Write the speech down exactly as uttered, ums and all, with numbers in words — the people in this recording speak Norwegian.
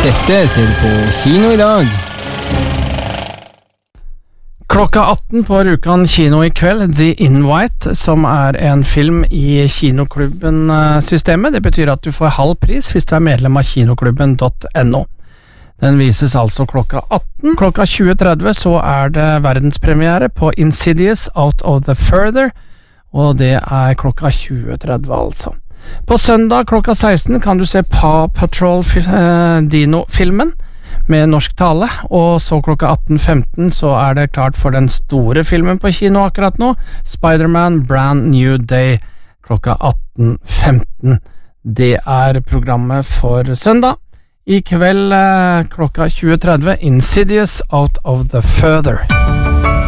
Dette ser du på kino i dag. Klokka atten på Rjukan kino i kveld, The Invite, som er en film i kinoklubben-systemet. Det betyr at du får halv pris hvis du er medlem av kinoklubben punktum no. Den vises altså klokka atten. Klokka tjue tretti så er det verdenspremiere på Insidious Out of the Further, og det er klokka tjue tretti altså. På søndag klokka seksten kan du se Paw Patrol eh, Dino-filmen med norsk tale, og så klokka atten femten så er det klart for den store filmen på kino akkurat nå, Spider-Man Brand New Day, klokka atten femten. Det er programmet for søndag. I kveld eh, klokka tjue tretti, Insidious Out of the Further.